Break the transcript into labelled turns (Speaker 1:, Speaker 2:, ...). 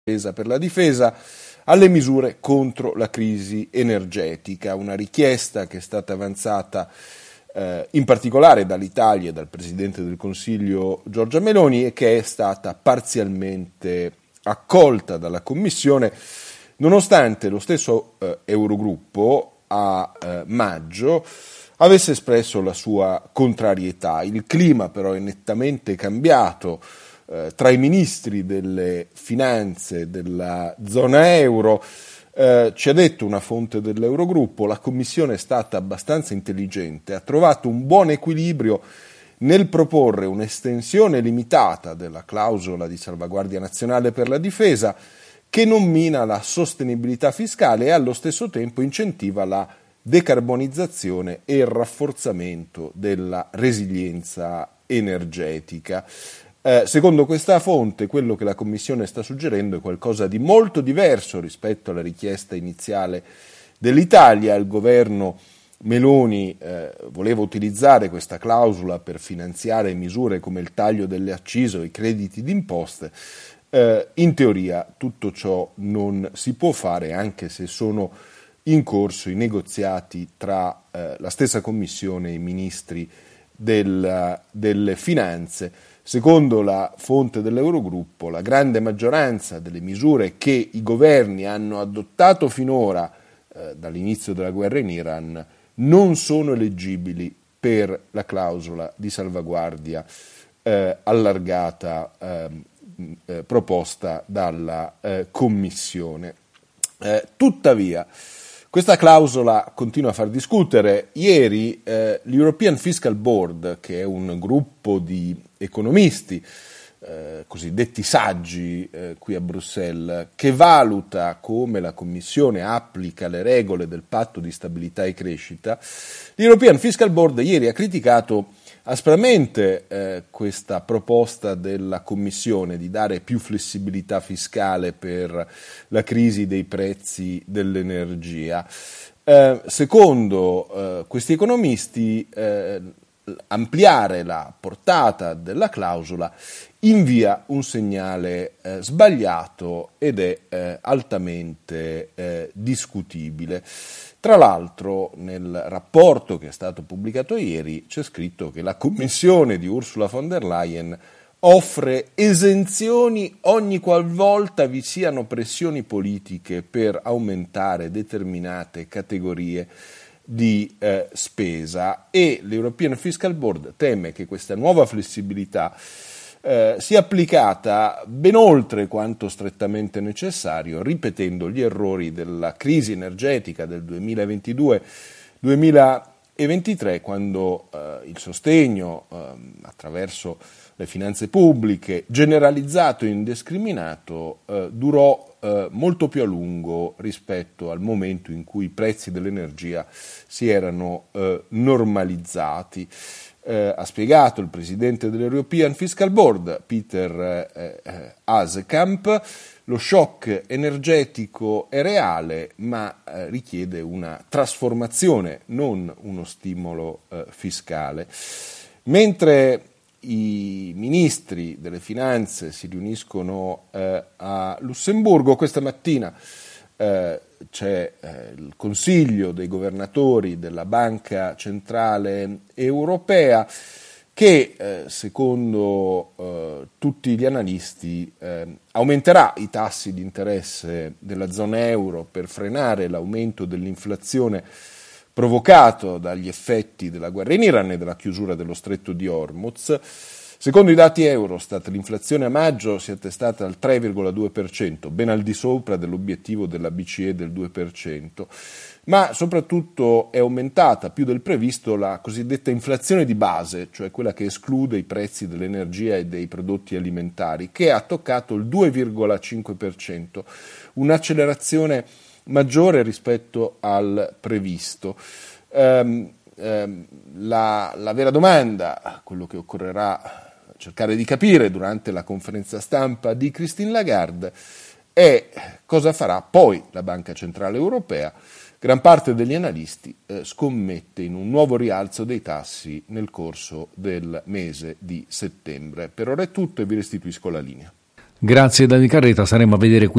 Speaker 1: spesa per la difesa alle misure contro la crisi energetica, una richiesta che è stata avanzata in particolare dall'Italia e dal Presidente del Consiglio Giorgia Meloni e che è stata parzialmente accolta dalla Commissione, nonostante lo stesso Eurogruppo a maggio avesse espresso la sua contrarietà. Il clima però è nettamente cambiato tra i ministri delle finanze della zona euro. Ci ha detto una fonte dell'Eurogruppo, la Commissione è stata abbastanza intelligente, ha trovato un buon equilibrio nel proporre un'estensione limitata della clausola di salvaguardia nazionale per la difesa che non mina la sostenibilità fiscale e allo stesso tempo incentiva la decarbonizzazione e il rafforzamento della resilienza energetica. Secondo questa fonte, quello che la Commissione sta suggerendo è qualcosa di molto diverso rispetto alla richiesta iniziale dell'Italia. Il governo Meloni voleva utilizzare questa clausola per finanziare misure come il taglio delle accise o i crediti d'imposte. In teoria tutto ciò non si può fare, anche se sono in corso i negoziati tra la stessa Commissione e i ministri delle finanze. Secondo la fonte dell'Eurogruppo, la grande maggioranza delle misure che i governi hanno adottato finora dall'inizio della guerra in Iran non sono eleggibili per la clausola di salvaguardia allargata proposta dalla Commissione. Tuttavia, questa clausola continua a far discutere. Ieri l'European Fiscal Board, che è un gruppo di economisti, cosiddetti saggi qui a Bruxelles, che valuta come la Commissione applica le regole del patto di stabilità e crescita, l'European Fiscal Board ieri ha criticato aspramente questa proposta della Commissione di dare più flessibilità fiscale per la crisi dei prezzi dell'energia. Secondo questi economisti, ampliare la portata della clausola invia un segnale sbagliato ed è altamente discutibile. Tra l'altro, nel rapporto che è stato pubblicato ieri c'è scritto che la Commissione di Ursula von der Leyen offre esenzioni ogni qualvolta vi siano pressioni politiche per aumentare determinate categorie di spesa, e l'European Fiscal Board teme che questa nuova flessibilità sia applicata ben oltre quanto strettamente necessario, ripetendo gli errori della crisi energetica del 2022-2023, quando il sostegno attraverso le finanze pubbliche, generalizzato e indiscriminato, durò molto più a lungo rispetto al momento in cui i prezzi dell'energia si erano normalizzati. Ha spiegato il presidente dell'European Fiscal Board, Peter Hazekamp, lo shock energetico è reale, ma richiede una trasformazione, non uno stimolo fiscale. Mentre i ministri delle finanze si riuniscono a Lussemburgo, questa mattina c'è il Consiglio dei governatori della Banca Centrale Europea che, secondo tutti gli analisti, aumenterà i tassi di interesse della zona euro per frenare l'aumento dell'inflazione provocato dagli effetti della guerra in Iran e della chiusura dello stretto di Hormuz. Secondo i dati Eurostat, l'inflazione a maggio si è attestata al 3,2%, ben al di sopra dell'obiettivo della BCE del 2%, ma soprattutto è aumentata più del previsto la cosiddetta inflazione di base, cioè quella che esclude i prezzi dell'energia e dei prodotti alimentari, che ha toccato il 2,5%, un'accelerazione maggiore rispetto al previsto. La vera domanda, quello che occorrerà cercare di capire durante la conferenza stampa di Christine Lagarde, è cosa farà poi la Banca Centrale Europea. Gran parte degli analisti scommette in un nuovo rialzo dei tassi nel corso del mese di settembre. Per ora è tutto e vi restituisco la linea.
Speaker 2: Grazie Davide Carreta, saremo a vedere qui